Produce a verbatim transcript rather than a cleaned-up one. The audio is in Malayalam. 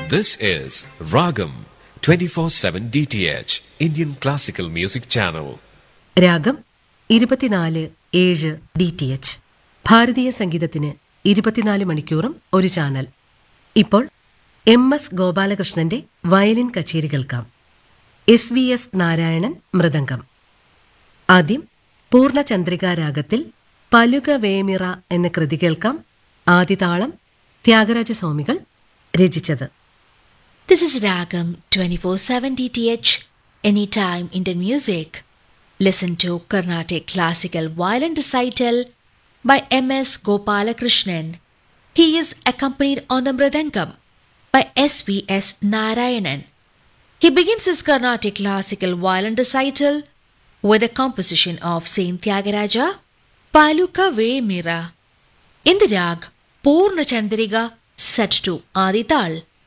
This is Ragam twenty-four seven D T H Indian Classical Music Channel. രാഗം ഇരുപത്തിനാല് ഏഴ് ഡി ടി എച്ച് ഭാരതീയ സംഗീതത്തിന് ഇരുപത്തിനാല് മണിക്കൂറും ഒരു ചാനൽ. ഇപ്പോൾ എം എസ് ഗോപാലകൃഷ്ണന്റെ വയലിൻ കച്ചേരി കേൾക്കാം. S V S Narayanan mridangam. ആദ്യം പൂർണ്ണചന്ദ്രികാ രാഗത്തിൽ പലുക വേമിറ എന്ന കൃതി കേൾക്കാം. ആദിതാളം ത്യാഗരാജസ്വാമികൾ രചിച്ചത്. This is Ragam twenty-four seven D T H, Anytime Indian Music. Listen to Carnatic Classical Violin Recital by M S Gopalakrishnan. He is accompanied on the Mridangam by S V S Narayanan. He begins his Carnatic Classical Violin Recital with a composition of Saint Tyagaraja, Paluka Ve Mira. In the rag Purna Chandrika set to Adi Tal.